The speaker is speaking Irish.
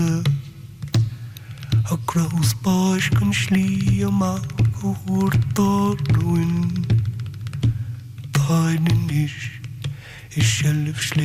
Across boys can slie maar gehoord door in. Tijden is zelfs